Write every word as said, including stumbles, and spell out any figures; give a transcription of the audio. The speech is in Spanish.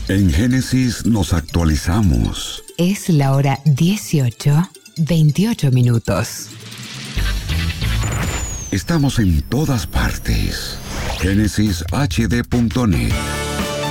En Génesis nos actualizamos. Es la hora dieciocho, veintiocho minutos. Estamos en todas partes. Génesis H D punto net